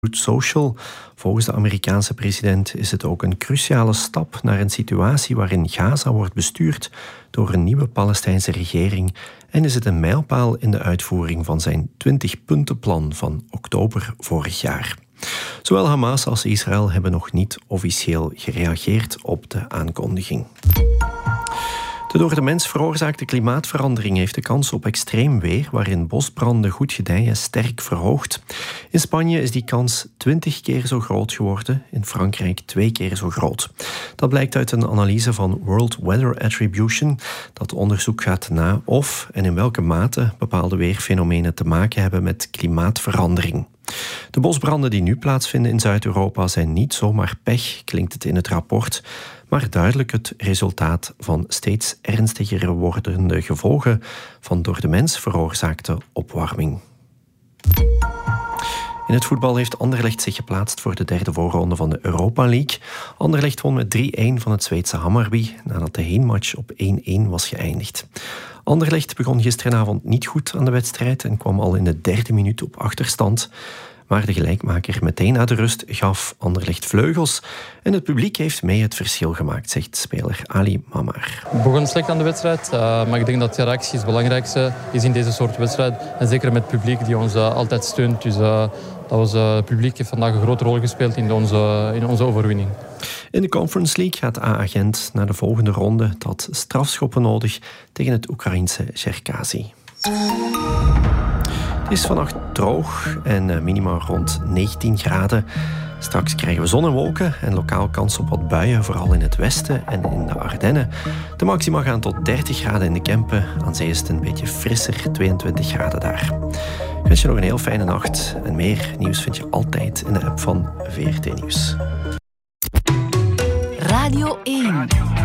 Truth Social. Volgens de Amerikaanse president is het ook een cruciale stap naar een situatie waarin Gaza wordt bestuurd door een nieuwe Palestijnse regering en is het een mijlpaal in de uitvoering van zijn 20-puntenplan van oktober vorig jaar. Zowel Hamas als Israël hebben nog niet officieel gereageerd op de aankondiging. De door de mens veroorzaakte klimaatverandering heeft de kans op extreem weer, waarin bosbranden goed gedijen, sterk verhoogd. In Spanje is die kans 20 keer zo groot geworden, in Frankrijk 2 keer zo groot. Dat blijkt uit een analyse van World Weather Attribution, dat onderzoek gaat na of en in welke mate bepaalde weerfenomenen te maken hebben met klimaatverandering. De bosbranden die nu plaatsvinden in Zuid-Europa zijn niet zomaar pech, klinkt het in het rapport, maar duidelijk het resultaat van steeds ernstiger wordende gevolgen van door de mens veroorzaakte opwarming. In het voetbal heeft Anderlecht zich geplaatst voor de derde voorronde van de Europa League. Anderlecht won met 3-1 van het Zweedse Hammarby, nadat de heenmatch op 1-1 was geëindigd. Anderlecht begon gisteravond niet goed aan de wedstrijd en kwam al in de 3e minuut op achterstand. Maar de gelijkmaker meteen na de rust gaf Anderlecht vleugels en het publiek heeft mee het verschil gemaakt, zegt speler Ali Mamar. We begonnen slecht aan de wedstrijd, maar ik denk dat de reactie het belangrijkste is in deze soort wedstrijd. En zeker met het publiek die ons altijd steunt. Dus het publiek heeft vandaag een grote rol gespeeld in onze overwinning. In de Conference League gaat AA Gent naar de volgende ronde. Het had strafschoppen nodig tegen het Oekraïense Cherkasy. Het is vannacht droog en minimaal rond 19 graden. Straks krijgen we zon en wolken en lokaal kans op wat buien, vooral in het westen en in de Ardennen. De maxima gaan tot 30 graden in de Kempen. Aan zee is het een beetje frisser, 22 graden daar. Ik wens je nog een heel fijne nacht. En meer nieuws vind je altijd in de app van VRT Nieuws. Radio 1.